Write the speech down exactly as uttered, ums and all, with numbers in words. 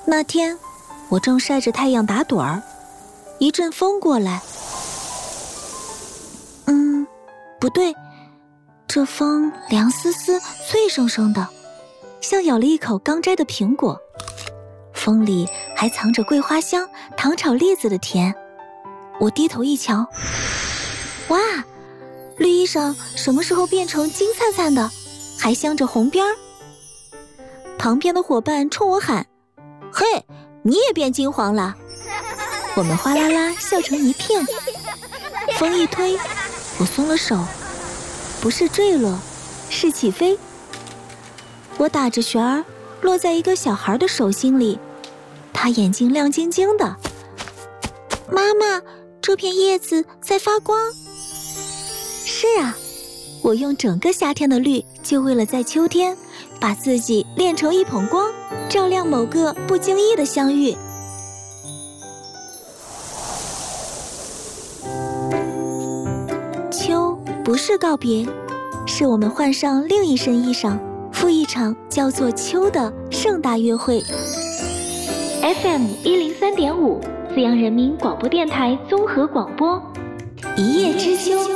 那天，我正晒着太阳打盹儿，一阵风过来。嗯，不对，这风凉丝丝、脆生生的，像咬了一口刚摘的苹果。风里还藏着桂花香、糖炒栗子的甜。我低头一瞧，哇，绿衣裳什么时候变成金灿灿的，还镶着红边儿？旁边的伙伴冲我喊：“嘿，你也变金黄了！”我们哗啦啦笑成一片。风一推，我松了手，不是坠落，是起飞。我打着旋儿，落在一个小孩的手心里，他眼睛亮晶晶的。妈妈，这片叶子在发光。是啊，我用整个夏天的绿，就为了在秋天把自己炼成一捧光，照亮某个不经意的相遇。秋不是告别，是我们换上另一身衣裳，赴一场叫做秋的盛大约会。 F M 一零三点五，资阳人民广播电台综合广播， 一叶知秋。